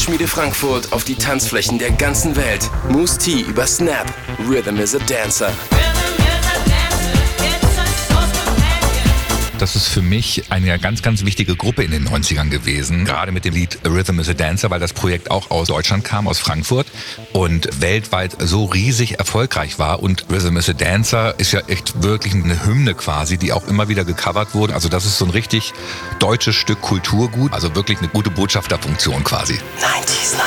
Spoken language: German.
Kulturschmiede Frankfurt auf die Tanzflächen der ganzen Welt. Mousse T über Snap, Rhythm is a Dancer. Das ist für mich eine ganz, ganz wichtige Gruppe in den 90ern gewesen. Gerade mit dem Lied Rhythm is a Dancer, weil das Projekt auch aus Deutschland kam, aus Frankfurt und weltweit so riesig erfolgreich war. Und Rhythm is a Dancer ist ja echt wirklich eine Hymne quasi, die auch immer wieder gecovert wurde. Also das ist so ein richtig deutsches Stück Kulturgut. Also wirklich eine gute Botschafterfunktion quasi. 90s